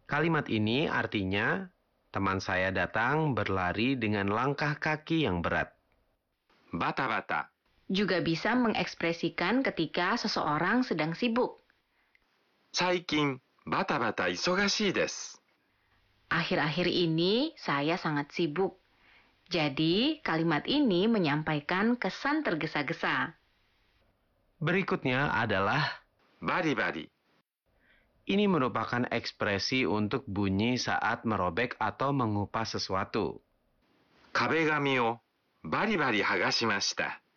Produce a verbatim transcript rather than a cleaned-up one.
Kalimat ini artinya, teman saya datang berlari dengan langkah kaki yang berat. Bata-bata. Juga bisa mengekspresikan ketika seseorang sedang sibuk. 最近、バタバタ忙しいです。 Akhir-akhir ini saya sangat sibuk. Jadi, kalimat ini menyampaikan kesan tergesa-gesa. Berikutnya adalah バリバリ。 ini merupakan ekspresi untuk bunyi saat merobek atau mengupas sesuatu. 壁紙をバリバリ剥がしました。